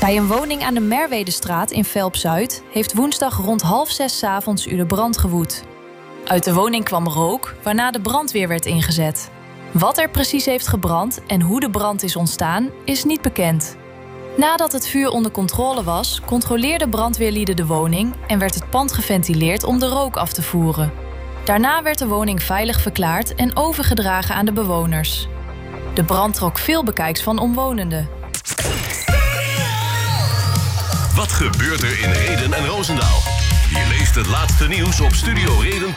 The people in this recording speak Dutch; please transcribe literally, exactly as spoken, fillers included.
Bij een woning aan de Merwedestraat in Velp-Zuid heeft woensdag rond half zes 's avonds de brand gewoed. Uit de woning kwam rook, waarna de brandweer werd ingezet. Wat er precies heeft gebrand en hoe de brand is ontstaan, is niet bekend. Nadat het vuur onder controle was, controleerden brandweerlieden de woning en werd het pand geventileerd om de rook af te voeren. Daarna werd de woning veilig verklaard en overgedragen aan de bewoners. De brand trok veel bekijks van omwonenden. Wat gebeurt er in Rheden en Roosendaal? Je leest het laatste nieuws op studio reden punt n l.